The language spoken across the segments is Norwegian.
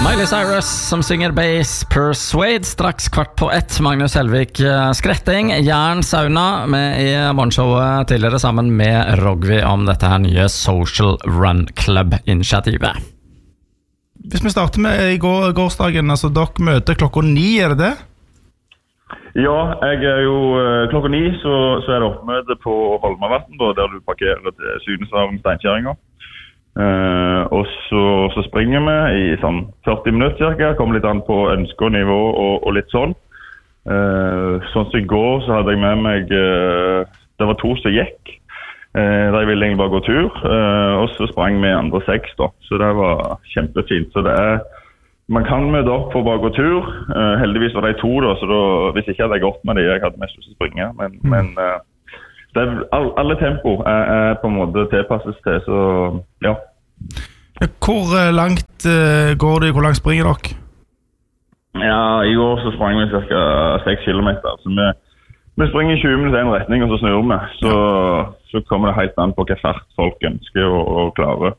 Miley Cyrus som synger bass Persuade. Straks 1:15. Magnus Helvik Skretting, Jern Sauna med i morgenshowet tidligere sammen med Rogvi om dette her nye Social Run Club-initiativet. Hvis vi starter med i gårsdagen, altså dere møter klokka 9, det det? Ja, jeg jo klokka 9 så det oppmøte på Holmavatn da, der du parkerer til Syneshavn Steinkjæringa. Og så springer vi i sånn 40 minutter cirka, kommer litt an på ønske og nivå og litt sånn. Sånn som i går så hadde jeg med meg, det var 2 som gikk, der jeg ville egentlig bare gå tur, og så sprang vi andre 6 da, så det var kjempefint. Så det man kan møte opp for å bare gå tur, heldigvis var det 2 da, så da, hvis ikke hadde jeg gått med det, jeg hadde mest lyst til å springe, men det alle tempo på en måte tilpasses til, så ja. Hvor langt går det, hvor langt springer dere? Ja, i går så sprang vi cirka 6 kilometer, så vi springer 20 minutter i en retning, og så snur vi, så kommer det helt an på hva fart folk ønsker å klare.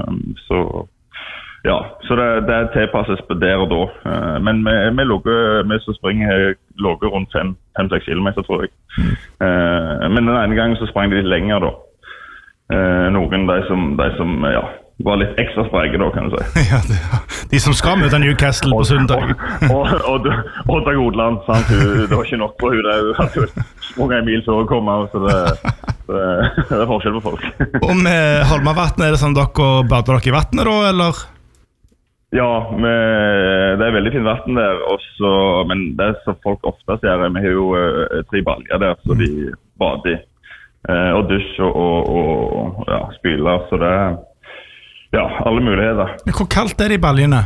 Ja, så det tilpasses på der og da. Men vi som springer logger rundt 5-6 kilometer, tror jeg. Men den ene gangen så sprang de litt lenger da. Noen de som ja, var litt ekstra spreke da, kan du si. Ja, de som skal møte Newcastle på søndag. Og Dag Odland, sant? Det var ikke nok på hun. Det hadde sprunget en mil før å komme, så det forskjell på folk. Og med Holmavatn, det sånn dere bader dere i vattnet da, eller? Ja, det veldig fint vatten der, også, men det som folk ofte ser, vi har jo 3 baljer der, så de bader i. Og dusj og ja, spyler, så det ja, alle muligheter. Men hvor kaldt det i baljene?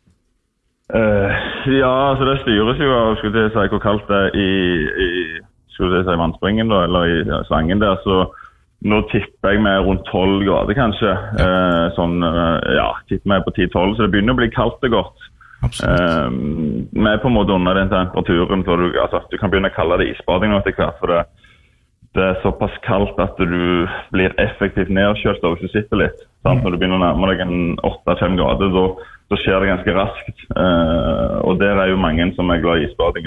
Ja, så det styres jo av, skulle jeg si, hvor kaldt det i vannspringen da, eller i slangen der, så nå tipper jeg med rundt 12 grader kanskje, sånn, ja, tipper jeg på 10-12, så det begynner å bli kaldt og godt. Absolutt. Vi på en måte under den temperaturen, for du kan begynne å kalle det isbading nå etter hvert, for det såpass kaldt at du blir effektivt nedkjølt hvis du sitter litt. Sant? Når du begynner å nærme deg en 8-5 grader, så skjer det ganske raskt. Og der jo mange som glad i isbading.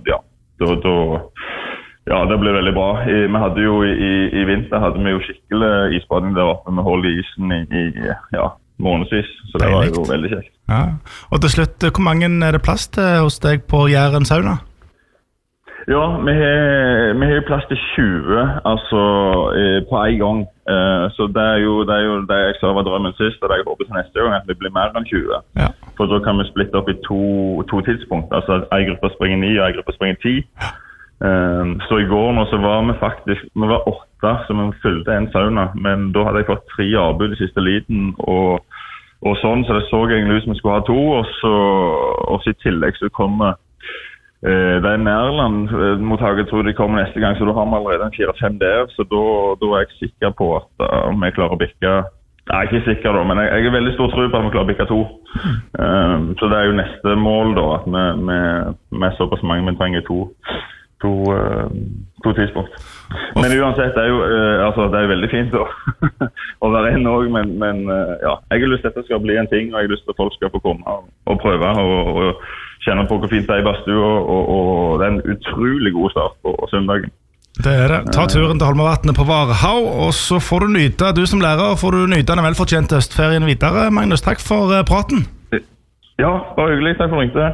Ja, det ble veldig bra. Vi hadde jo i vinter hadde vi jo skikkelig isbading der oppe med hold i isen i ja, månedsvis, så det var jo veldig kjekt. Ja. Og til slutt, hvor mange det plass til hos deg på Jæren Sauna? Ja, vi har plass til 20, altså på en gang. Så det jo det jeg sa var drømmen sist, og det jeg håper til neste gang at vi blir mer enn 20. Ja. For da kan vi splitte opp i to tidspunkt, altså en gruppe springer 9 og en gruppe springer 10. Så i går nå så var vi faktisk, vi var 8 som vi fylte en sauna, men da hadde jeg fått 3 avbud i siste liten, og sånn, så det så egentlig ut som vi skulle ha 2, og så i tillegg så kommer det Nærland-mottaket, tror de kommer neste gang, så da har vi allerede en 4-5 der, så da jeg sikker på at vi klarer å bikke. Jeg ikke sikker da, men jeg veldig stor tro på at vi klarer å bikke 2. Så det jo neste mål da, at vi såpass mange, men trenger 2 tidspunkt. Men uansett, det jo altså, det veldig fint å være en også, men ja, jeg har lyst til at det skal bli en ting, og jeg har lyst til at folk skal få komme og prøve og kjenne på hvor fint det i badstua, og det en utrolig god start på søndagen. Det det. Ta turen til Holmavatnet på Varhaug, og så får du nyte, du som lærer, får du nyte den velfortjente høstferien videre. Magnus, takk for praten. Ja, bare hyggelig. Takk for ringte.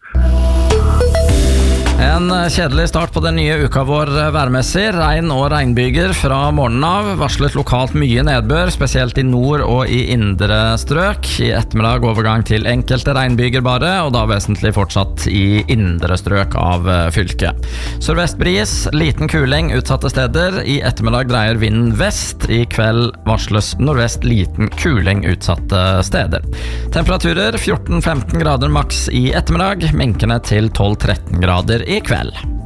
En kjedelig start på den nye uka vår værmessig. Regn og regnbyger fra morgenen av. Varslet lokalt mye nedbør, spesielt i nord og i indre strøk. I ettermiddag overgang til enkelte regnbyger bare, og da vesentlig fortsatt i indre strøk av fylket. Sørvestbris, liten kuling utsatte steder. I ettermiddag dreier vinden vest. I kveld varsles nordvest liten kuling utsatte steder. Temperaturer 14-15 grader maks i ettermiddag, minkende til 12-13 grader i kveld.